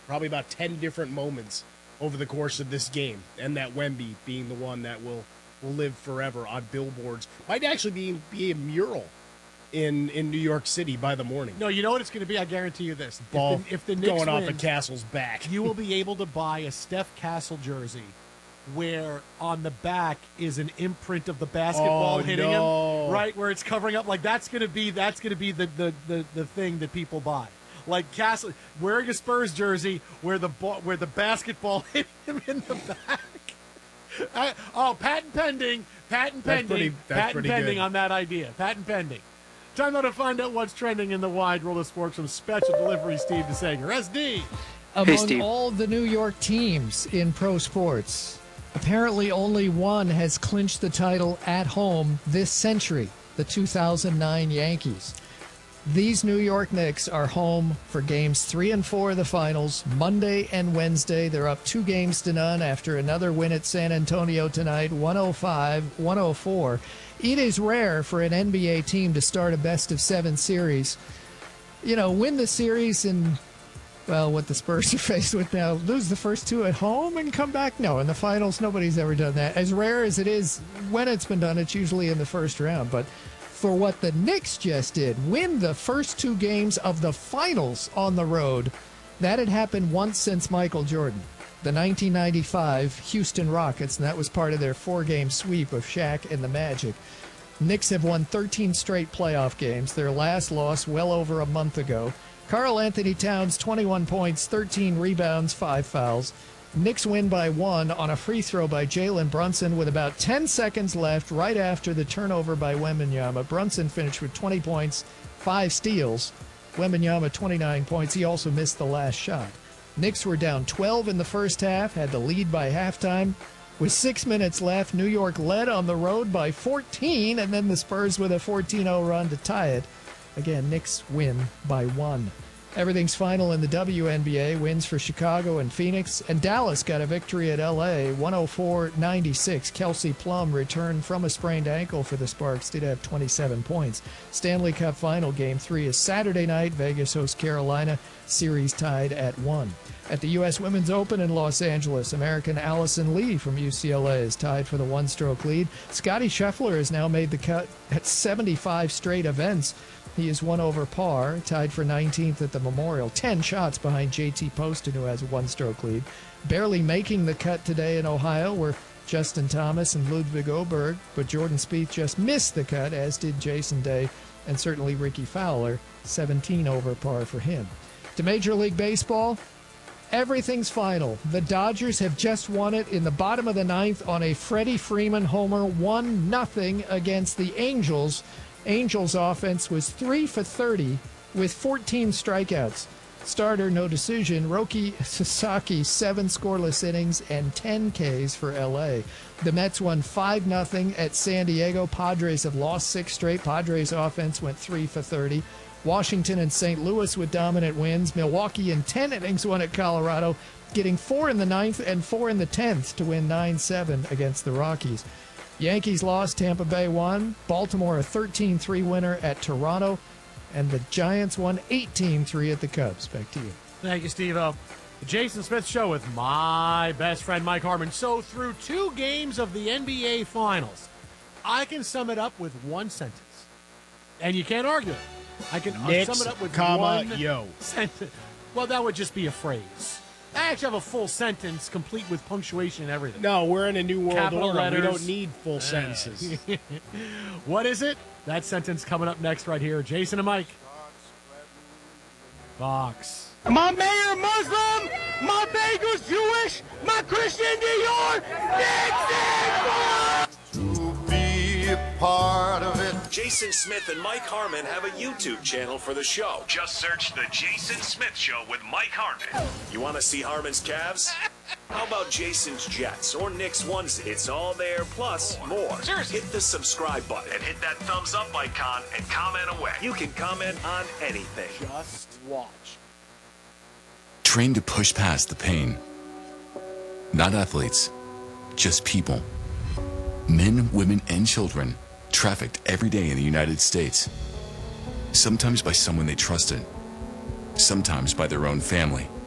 probably about 10 different moments over the course of this game, and that Wemby being the one that will live forever on billboards. Might actually be a mural in New York City by the morning. No, you know what it's going to be? I guarantee you this. Ball if the Knicks going off win, of Castle's back. you will be able to buy a Steph Castle jersey where on the back is an imprint of the basketball hitting him, right? Where it's covering up. Like that's going to be the thing that people buy. Like Castle wearing a Spurs jersey where the basketball hit him in the back. Patent pending. Patent pending good. on that idea. Patent pending. Time now to find out what's trending in the wide world of sports from Special Delivery Steve DeSager. SD. Among all the New York teams in pro sports, apparently only one has clinched the title at home this century, the 2009 Yankees. These New York Knicks are home for games 3 and 4 of the finals, Monday and Wednesday. They're up 2-0 after another win at San Antonio tonight, 105-104. It is rare for an NBA team to start a best-of-7 series. Win the series and, well, what the Spurs are faced with now, lose the first 2 at home and come back? No, in the finals, nobody's ever done that. As rare as it is when it's been done, it's usually in the first round. But for what the Knicks just did, win the first 2 games of the finals on the road, that had happened once since Michael Jordan, the 1995 Houston Rockets, and that was part of their 4-game sweep of Shaq and the Magic. Knicks have won 13 straight playoff games, their last loss well over a month ago. Karl Anthony Towns, 21 points, 13 rebounds, 5 fouls. Knicks win by 1 on a free throw by Jalen Brunson with about 10 seconds left right after the turnover by Wembanyama. Brunson finished with 20 points, 5 steals. Wembanyama 29 points. He also missed the last shot. Knicks were down 12 in the first half, had the lead by halftime. With 6 minutes left, New York led on the road by 14, and then the Spurs with a 14-0 run to tie it. Again, Knicks win by 1. Everything's final in the WNBA. Wins for Chicago and Phoenix. And Dallas got a victory at L.A., 104-96. Kelsey Plum returned from a sprained ankle for the Sparks. Did have 27 points. Stanley Cup Final Game 3 is Saturday night. Vegas hosts Carolina. Series tied at 1. At the U.S. Women's Open in Los Angeles, American Allison Lee from UCLA is tied for the one-stroke lead. Scottie Scheffler has now made the cut at 75 straight events. He is 1 over par, tied for 19th at the Memorial, 10 shots behind JT Poston, who has a one-stroke lead. Barely making the cut today in Ohio were Justin Thomas and Ludwig Oberg, but Jordan Spieth just missed the cut, as did Jason Day and certainly Ricky Fowler, 17 over par for him. To Major League Baseball, everything's final. The Dodgers have just won it in the bottom of the 9th on a Freddie Freeman homer, 1-0 against the Angels. Angels offense was 3 for 30 with 14 strikeouts. Starter, no decision. Roki Sasaki, 7 scoreless innings and 10 Ks for L.A. The Mets won 5-0 at San Diego. Padres have lost 6 straight. Padres offense went 3 for 30. Washington and St. Louis with dominant wins. Milwaukee in 10 innings won at Colorado, getting 4 in the 9th and 4 in the 10th to win 9-7 against the Rockies. Yankees lost, Tampa Bay won. Baltimore a 13-3 winner at Toronto. And the Giants won 18-3 at the Cubs. Back to you. Thank you, Steve-O. The Jason Smith Show with my best friend, Mike Harmon. So through 2 games of the NBA Finals, I can sum it up with one sentence. And you can't argue it. I can sum it up with one sentence. Well, that would just be a phrase. I actually have a full sentence complete with punctuation and everything. No, we're in a new world Capital order. letters. We don't need full sentences. What is it? That sentence coming up next right here. Jason and Mike. Fox. My mayor Muslim, my Bagels Jewish, my Christian Dior, To be a part of it. Jason Smith and Mike Harmon have a YouTube channel for the show. Just search The Jason Smith Show with Mike Harmon. You want to see Harmon's calves? How about Jason's Jets or Knicks ones? It's all there, plus more. Seriously. Hit the subscribe button and hit that thumbs up icon and comment away. You can comment on anything. Just watch. Trained to push past the pain. Not athletes, just people. Men, women, and children trafficked every day in the United States. Sometimes by someone they trusted, sometimes by their own family.